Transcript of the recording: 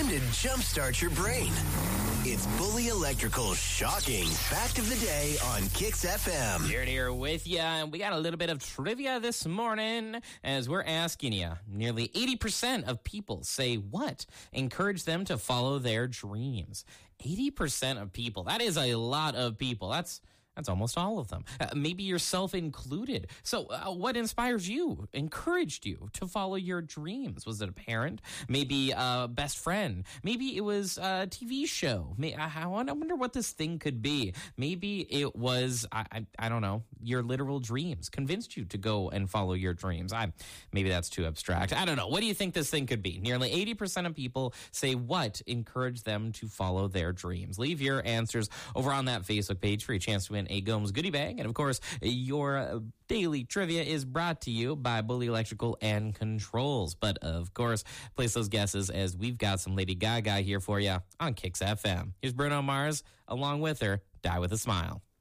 Time to jumpstart your brain. It's Bully Electrical's shocking fact of the day on Kicks FM. Jared here with you, and we got a little bit of trivia this morning as we're asking you. Nearly 80% of people say what encourage them to follow their dreams. 80% of people. That is a lot of people. That's almost all of them. Maybe yourself included. So what inspires you, encouraged you to follow your dreams? Was it a parent? Maybe a best friend? Maybe it was a TV show? I wonder what this thing could be. Maybe it was, I don't know, your literal dreams convinced you to go and follow your dreams. Maybe that's too abstract. I don't know. What do you think this thing could be? Nearly 80% of people say what encouraged them to follow their dreams. Leave your answers over on that Facebook page for a chance to win a Gomes goodie bag. And of course, your daily trivia is brought to you by Bully Electrical and Controls. But of course, place those guesses as we've got some Lady Gaga here for you on Kicks FM. Here's Bruno Mars along with her, Die With a Smile.